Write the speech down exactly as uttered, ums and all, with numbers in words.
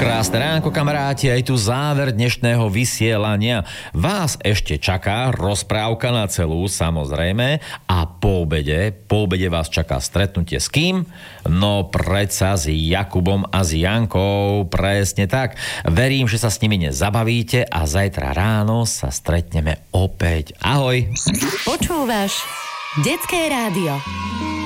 Krásne ránko, kamaráti, aj tu záver dnešného vysielania. Vás ešte čaká rozprávka na celú, samozrejme, a po obede, po obede vás čaká stretnutie s kým? No predsa s Jakubom a s Jankou, presne tak. Verím, že sa s nimi nezabavíte a zajtra ráno sa stretneme opäť. Ahoj! Počúvaš Detské rádio.